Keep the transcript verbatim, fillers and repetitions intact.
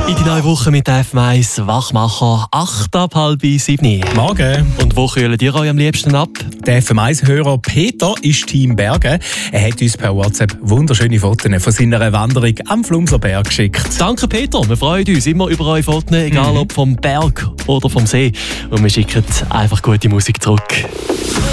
In die neue Woche mit F M eins Wachmacher, acht ab halb sieben. Morgen. Und wo kühlt ihr euch am liebsten ab? Der F M eins-Hörer Peter ist Team Berge. Er hat uns per WhatsApp wunderschöne Fotos von seiner Wanderung am Flumserberg geschickt. Danke Peter, wir freuen uns immer über eure Fotos, egal ob vom Berg oder vom See. Und wir schicken einfach gute Musik zurück.